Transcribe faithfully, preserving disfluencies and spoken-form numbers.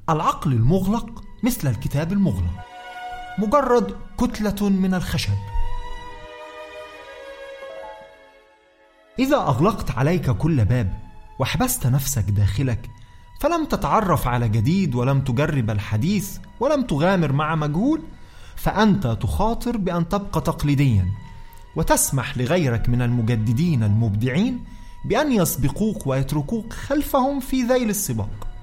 العقل المغلق مثل الكتاب المغلق، مجرد كتلة من الخشب. إذا أغلقت عليك كل باب وحبست نفسك داخلك، فلم تتعرف على جديد ولم تجرب الحديث ولم تغامر مع مجهول، فأنت تخاطر بأن تبقى تقليديا، وتسمح لغيرك من المجددين المبدعين بأن يسبقوك ويتركوك خلفهم في ذيل السباق.